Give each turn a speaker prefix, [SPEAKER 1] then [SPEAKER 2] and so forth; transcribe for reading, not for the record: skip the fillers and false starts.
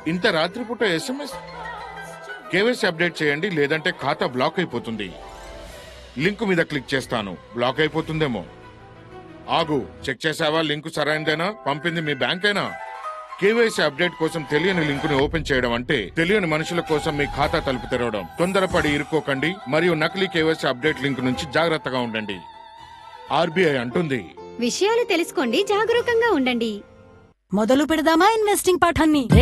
[SPEAKER 1] ఇంత రాత్రిపూట SMS? KYC update చేయండి, లేదంటే ఖాతా బ్లాక్ అయిపోతుంది. లింక్ మీద క్లిక్ చేస్తాను, బ్లాక్ అయిపోతుందేమో. ఆగు, చెక్ చేసావా? లింక్ సరైనదేనా? పంపింది మీ బ్యాంకేనా? కేవైసీ అప్డేట్ కోసం తెలియని లింకుని ఓపెన్ చేయడం అంటే తెలియని మనుషుల కోసం మీ ఖాతా తలుపు తెరవడం. తొందరపడి ఇరుక్కోకండి మరియు నకిలీ కేవైసీ అప్డేట్ లింక్ నుంచి జాగ్రత్తగా ఉండండి. RBI అంటుంది.
[SPEAKER 2] విషయాలు తెలుసుకోండి, జాగరూకంగా ఉండండి.
[SPEAKER 3] మొదలు పెడదామా ఇన్వెస్టింగ్ పాఠాన్ని?